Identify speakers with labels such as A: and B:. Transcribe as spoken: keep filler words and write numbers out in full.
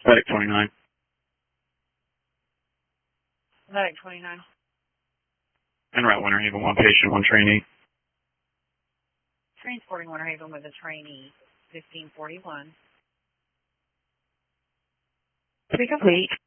A: Medic twenty-nine.
B: Medic twenty-nine.
A: En route Winter Haven, one patient, one trainee.
B: Transporting Winter Haven with a trainee, fifteen forty-one.
C: To be complete.